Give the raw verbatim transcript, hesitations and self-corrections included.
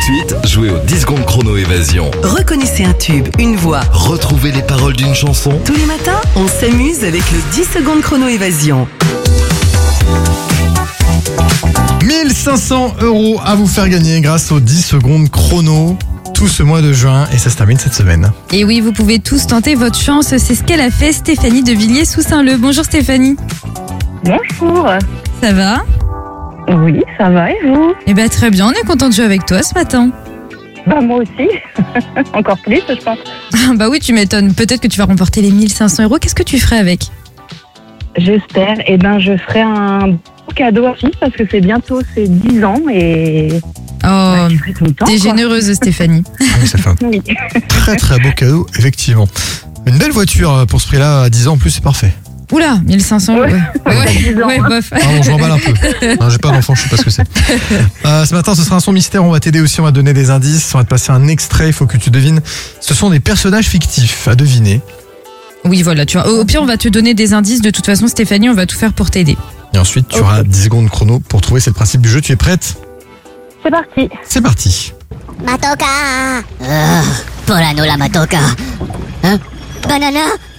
suite, jouez au dix secondes chrono évasion. Reconnaissez un tube, une voix. Retrouvez les paroles d'une chanson. Tous les matins, on s'amuse avec le dix secondes chrono évasion. mille cinq cents euros à vous faire gagner grâce aux dix secondes chrono tout ce mois de juin et ça se termine cette semaine. Et oui, vous pouvez tous tenter votre chance. C'est ce qu'elle a fait, Stéphanie de Villiers-sous-Saint-Leu. Bonjour Stéphanie. Bonjour. Ça va? Oui, ça va et vous? Eh ben très bien, on est content de jouer avec toi ce matin. Bah moi aussi. Encore plus, je pense. Bah oui, tu m'étonnes. Peut-être que tu vas remporter les mille cinq cents euros. Qu'est-ce que tu ferais avec? J'espère. Eh ben, je ferai un beau cadeau à fils parce que c'est bientôt ses dix ans et... Oh, bah, je serai content, t'es quoi. généreuse Stéphanie. Oui, ça fait un Oui. très très beau cadeau, effectivement. Une belle voiture pour ce prix-là, à dix ans en plus, c'est parfait. Oula, mille cinq cents euros. Ouais. Ouais, ouais, dix ans, ouais, hein. bof. Ah, bon, je m'emballe un peu. Non, j'ai pas d'enfant, je sais pas ce que c'est. Euh, ce matin, ce sera un son mystère. On va t'aider aussi, on va te donner des indices. On va te passer un extrait, il faut que tu devines. Ce sont des personnages fictifs à deviner. Oui, voilà, tu vois. Au pire, on va te donner des indices. De toute façon, Stéphanie, on va tout faire pour t'aider. Et ensuite, tu Ok. auras dix secondes chrono pour trouver. C'est le principe du jeu. Tu es prête? C'est parti. C'est parti. Matoka. Uh, Polano la matoka. Hein? Banana.